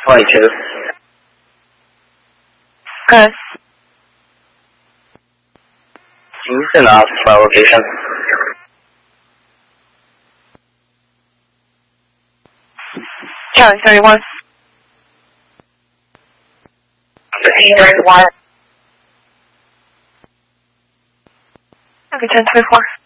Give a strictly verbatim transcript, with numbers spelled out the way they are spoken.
twenty-two. Good. Can you send off my location? Charlie thirty-one. thirty-one. Okay, ten twenty-four.